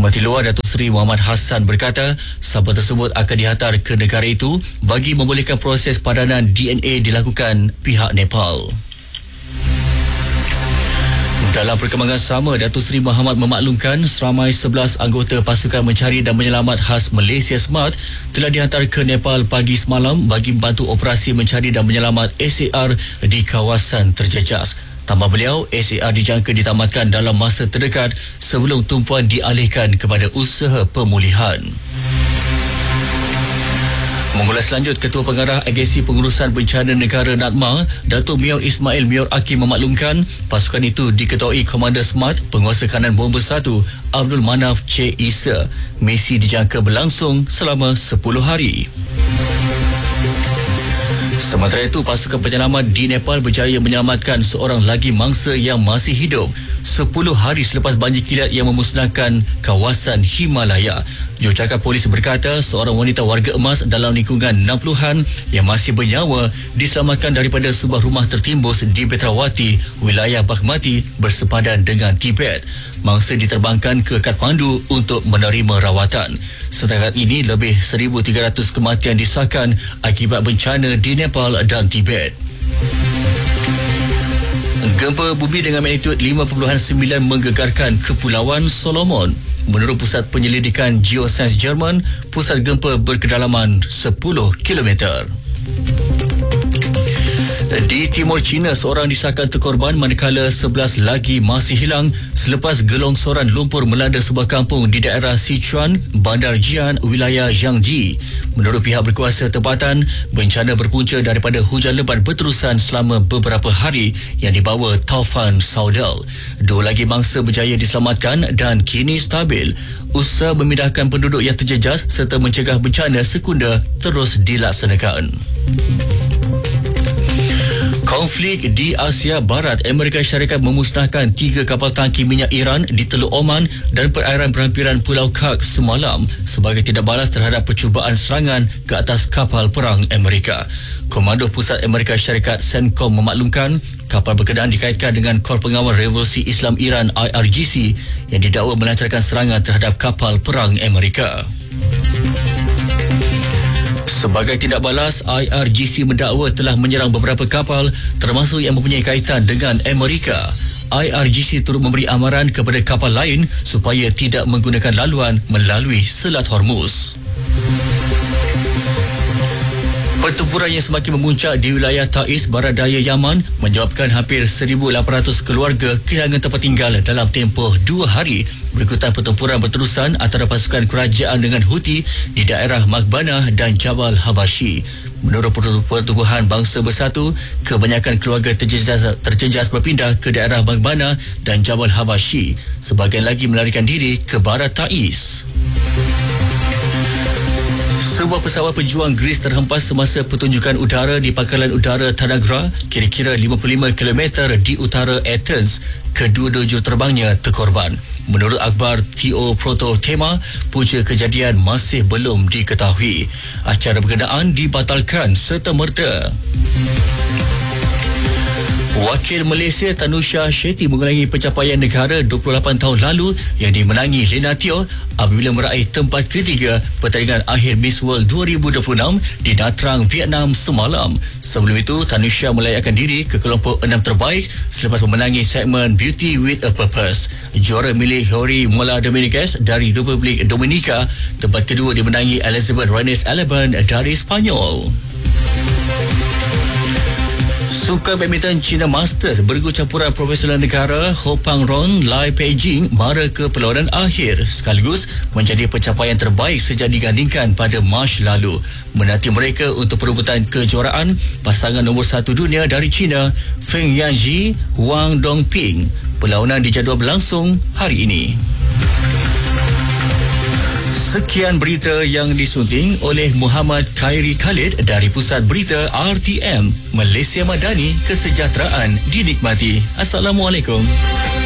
Menteri Luar Datuk Seri Muhammad Hassan berkata sampel tersebut akan dihantar ke negara itu bagi membolehkan proses padanan DNA dilakukan pihak Nepal. Dalam perkembangan sama, Datuk Seri Muhammad memaklumkan seramai 11 anggota pasukan mencari dan menyelamat khas Malaysia SMART telah dihantar ke Nepal pagi semalam bagi membantu operasi mencari dan menyelamat SAR di kawasan terjejas. Tambah beliau, SAR dijangka ditamatkan dalam masa terdekat sebelum tumpuan dialihkan kepada usaha pemulihan. Mengulas lanjut, Ketua Pengarah Agensi Pengurusan Bencana Negara NADMA, Datuk Mior Ismail Mior Akim memaklumkan pasukan itu diketuai Komander SMART Penguasa Kanan Bomber 1 Abdul Manaf C. Isa. Misi dijangka berlangsung selama 10 hari. Sementara itu, pasukan penyelamat di Nepal berjaya menyelamatkan seorang lagi mangsa yang masih hidup 10 hari selepas banjir kilat yang memusnahkan kawasan Himalaya. Jurucakap Polis berkata seorang wanita warga emas dalam lingkungan 60-an yang masih bernyawa diselamatkan daripada sebuah rumah tertimbus di Betrawati, wilayah Baghmati bersepadan dengan Tibet. Mangsa diterbangkan ke Kathmandu untuk menerima rawatan. Setakat ini lebih 1,300 kematian disahkan akibat bencana di Nepal dan Tibet. Gempa bumi dengan magnitud 5.9 menggegarkan Kepulauan Solomon. Menurut Pusat Penyelidikan Geoscience Jerman, pusat gempa berkedalaman 10 km. Di Timur China, seorang disahkan terkorban manakala 11 lagi masih hilang selepas gelongsoran lumpur melanda sebuah kampung di daerah Sichuan, Bandar Jian, wilayah Jiangji. Menurut pihak berkuasa tempatan, bencana berpunca daripada hujan lebat berterusan selama beberapa hari yang dibawa taufan Saudal. 2 lagi mangsa berjaya diselamatkan dan kini stabil. Usaha memindahkan penduduk yang terjejas serta mencegah bencana sekunda terus dilaksanakan. Konflik di Asia Barat, Amerika Syarikat memusnahkan 3 kapal tangki minyak Iran di Teluk Oman dan perairan berhampiran Pulau Kak semalam sebagai tindak balas terhadap percubaan serangan ke atas kapal perang Amerika. Komando Pusat Amerika Syarikat CENTCOM memaklumkan kapal berkenaan dikaitkan dengan Kor Pengawal Revolusi Islam Iran IRGC yang didakwa melancarkan serangan terhadap kapal perang Amerika. Sebagai tindak balas, IRGC mendakwa telah menyerang beberapa kapal termasuk yang mempunyai kaitan dengan Amerika. IRGC turut memberi amaran kepada kapal lain supaya tidak menggunakan laluan melalui Selat Hormuz. Pertempuran yang semakin memuncak di wilayah Taiz, barat daya Yaman menyebabkan hampir 1,800 keluarga kehilangan tempat tinggal dalam tempoh 2 hari berikutan pertempuran berterusan antara pasukan kerajaan dengan Houthi di daerah Maghbanah dan Jabal Habashi. Menurut Pertubuhan Bangsa Bersatu, kebanyakan keluarga terjejas berpindah ke daerah Maghbanah dan Jabal Habashi. Sebahagian lagi melarikan diri ke barat Taiz. Sebuah pesawat pejuang Greece terhempas semasa pertunjukan udara di pangkalan udara Tanagra, kira-kira 55 km di utara Athens. Kedua-dua juruterbangnya terkorban. Menurut akhbar TO Proto Tema, punca kejadian masih belum diketahui. Acara berkenaan dibatalkan serta-merta. Wakil Malaysia Tanusha Shetty mengulangi pencapaian negara 28 tahun lalu yang dimenangi Lena Teo apabila meraih tempat ketiga pertandingan akhir Miss World 2026 di Nha Trang, Vietnam semalam. Sebelum itu, Tanusha melayakkan diri ke kelompok 6 terbaik selepas memenangi segmen Beauty with a Purpose. Juara milik Hori Mola Dominguez dari Republik Dominika. Tempat kedua dimenangi Elizabeth Renes Alban dari Spanyol. Sukan badminton China Masters bergu campuran profesional negara Ho Pang Ron Lai Peijing mara ke perlawanan akhir sekaligus menjadi pencapaian terbaik sejak digandingkan pada Mac lalu. Menanti mereka untuk perebutan kejuaraan pasangan nombor 1 dunia dari China Feng Yanji Wang Dongping. Perlawanan dijadual berlangsung hari ini. Sekian berita yang disunting oleh Muhammad Khairi Khalid dari Pusat Berita RTM. Malaysia Madani, kesejahteraan dinikmati. Assalamualaikum.